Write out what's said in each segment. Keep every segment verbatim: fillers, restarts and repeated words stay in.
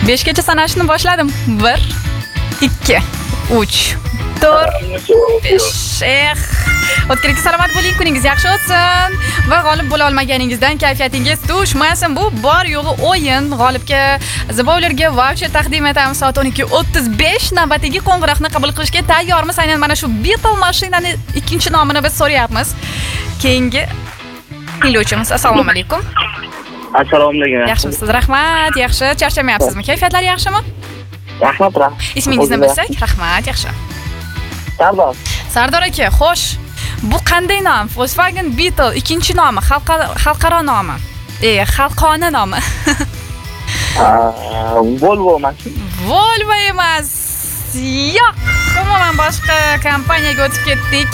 beshgacha sanashni boshladim. bir, ikki, uch, to'rt, besh. Eh. O'tkirlikka salomat bo'ling, kuningiz yaxshi o'tsin va g'olib bo'la olmaganingizdan kayfiyatingiz tushmasin. Bu bor yo'g'i o'yin. G'olibga The Bowler'ga voucher taqdim etamiz. Soat o'n ikki o'ttiz besh navbatdagi qo'ng'iroqni qabul qilishga tayyormiz. Aynan mana shu Beetle mashinani ikkinchi nomini biz so'rayapmiz. Keyingi tinglovchimiz. Assalomu alaykum. Assalomu alaykum. Yaxshimisiz? Rahmat. Yaxshi. Charchamayapsizmi? Kayfiyatlar yaxshimi? Rahmat, rahmat. Ismingizni bilsak? Rahmat, yaxshi. Sardor. Sardor aka, xo'sh. Bu qanday nom? Volkswagen Beetle ikkinchi nomi, xalqaro nomi. E, xalqona nomi. Volvo mashina. Volvo emas. Yo'q, umuman boshqa kompaniyaga o'tib ketdik.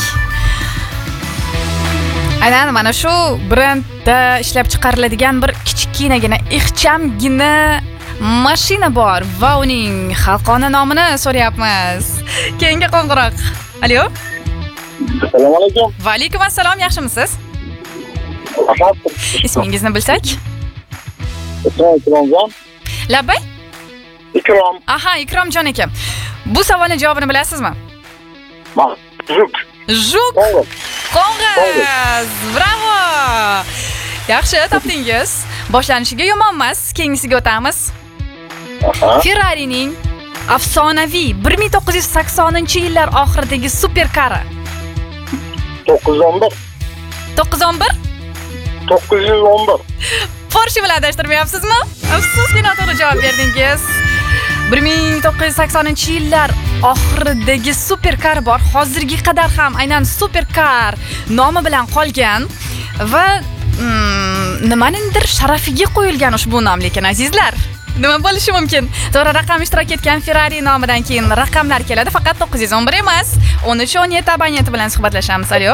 Aynan mana shu brendda ishlab chiqariladigan bir kichkinagina, ixchamgina mashina bor va uning xalqona nomini so'rayapmiz. Keyingi qo'ng'iroq. Alo. Assalomu alaykum. Va alaykum assalom, yaxshimisiz? Rahmat. Ismingizni bilsak? Ikromjon. Labay? Ikrom. Aha, Ikromjon aka. Bu savolning javobini bilasizmi? Juk. Juk. Qo'ng'iz. Bravo. Yaxshi, topdingiz. Boshlanishiga yomon emas. Keyingisiga o'tamiz. Ferrari'ning afsonaviy bir ming to'qqiz yuz saksoninchi yillar oxiridagi superkari. to'qqiz yuz o'n bir. to'qqiz yuz o'n bir? to'qqiz yuz o'n bir. Porsche bilan adashtirmayapsizmi? Afsuski noto'g'ri javob berdingiz. bir ming to'qqiz yuz saksoninchi yillar oxiridagi superkar bor. Hozirga qadar ham aynan superkar nomi bilan qolgan va mm, nimanindir sharafiga qo'yilgan ushbu nom, lekin azizlar, nima bo'lishi mumkin? To'g'ri raqam ishtirok etgan Ferrari nomidan keyin raqamlar keladi, faqat to'qqiz yuz o'n bir emas. o'n uch o'n yetti abonenti bilan suhbatlashamiz. Alo.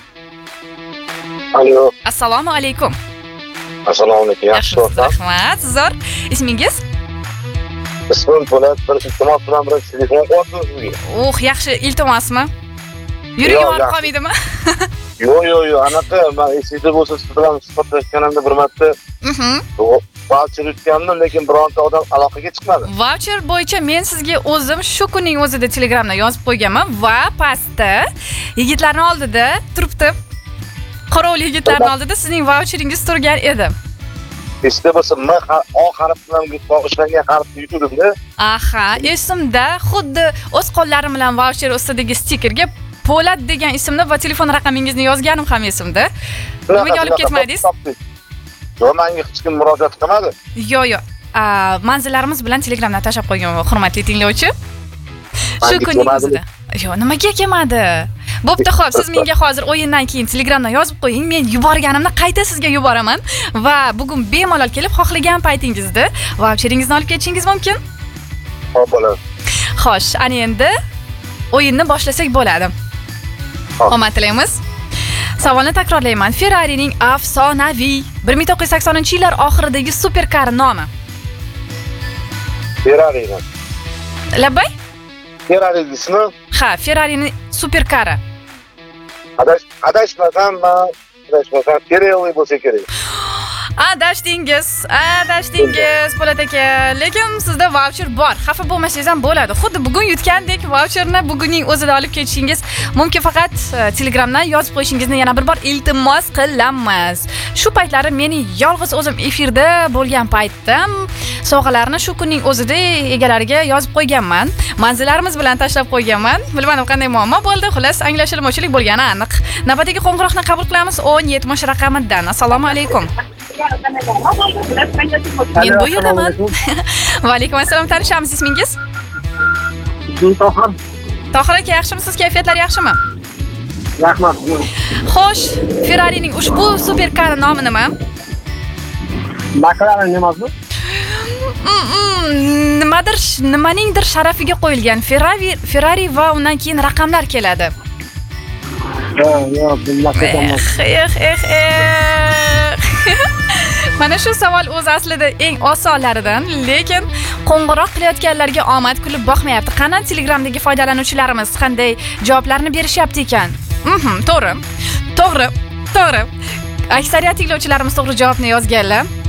Alo. Assalomu alaykum. Assalomu alaykum. Yaxshi o'tib. Rahmat. Zo'r. Ismingiz? Ismim Po'lat. Bir iltimos bilan bir telefon qilyapsiz sizga. Uh, yaxshi, iltimosmi? Yuragim og'rib qolmaydimi? Yo'q, yo'q, yo'q. Anaqa, men esingizda bo'lsa, siz bilan suhbatlashganimda bir marta Mhm. voucher o'tgandim, lekin bironta odam aloqaga chiqmadi. Voucher bo'yicha men sizga o'zim shu kunning o'zida Telegramda yozib qo'yganman va pastda yigitlarning oldida turibdi. Qorovul yigitlarning oldida sizning voucheringiz turgan edi. Esda bo'lsa, men O harfi bilan ishlangan harfni yutuvdim-da. Aha, esimda xuddi o'z qo'llarim bilan voucher ustidagi stikerga Po'lat degan ismni va telefon raqamingizni yozganim ham esimda. Nimaga olib ketmadingiz? Yo'q, menga hech kim murojaat qilmadi. Yo'q, yo'q. Manzillarimiz bilan Telegramdan tashab qo'ygan hurmatli tinglovchi. Shu kunning o'zida. Yo'q, nimaga kelmadi? Bo'pti, xo'p, siz menga hozir o'yindan keyin Telegramdan yozib qo'ying. Men yuborganimni qayta sizga yuboraman va bugun bemalol kelib xohlagan paytingizda voucheringizni olib ketishingiz mumkin. Xo'p, bo'ladi. Xo'sh, ana endi o'yinni boshlasak bo'ladi. Omad tilaymiz. Savolni takrorlayman. Ferrari'ning afsonaviy bir ming to'qqiz yuz saksoninchi yillar oxiridagi superkar nomi. Ferrari. Labay? Ferrari ismi? Ha, Ferrari'ning superkari. Adash, adashmasam, adashmasam, Pirelli bo'lsa kerak. Adashdingiz, adashdingiz Po'lat aka. Lekin sizda voucher bor. Xafa bo'lmasangiz ham bo'ladi. Xuddi bugun yutgandek voucherni bugunning o'zida olib ketishingiz mumkin, faqat Telegramdan yozib qo'yishingizni yana bir bor iltimos qilamiz. Shu paytlari meni yolg'iz o'zim efirda bo'lgan paytda sovg'alarni shu kunning o'zida egalariga yozib qo'yganman. Manzillarimiz bilan tashlab qo'yganman. Bilmadim qanday muammo bo'ldi. Xullas, anglashilmovchilik bo'lgani aniq. Navbatdagi qo'ng'iroqni qabul qilamiz o'n yetmish raqamidan. Assalomu alaykum. Men bu yerdaman. Va alaykum assalom, tanishamiz, ismingiz? Tohir. Tohir aka, yaxshimisiz? Kayfiyatlar yaxshimi? Rahmat. Xo'sh, Ferrari'ning ushbu superkar nomi nima? McLaren emasmi? Nimadir, nimaningdir sharafiga qo'yilgan Ferrari, Ferrari va undan keyin raqamlar keladi. Yo'q, yo'q, bilmasam. Eh, eh, eh. Mana shu savol o'z aslida eng osonlaridan, lekin qo'ng'iroq qilayotganlarga omad kulib boqmayapti. Qani Telegramdagi foydalanuvchilarimiz qanday javoblarni berishyapti ekan? Mhm, to'g'ri. To'g'ri, to'g'ri. Aksariyat tinglovchilarimiz to'g'ri javobni yozganlar.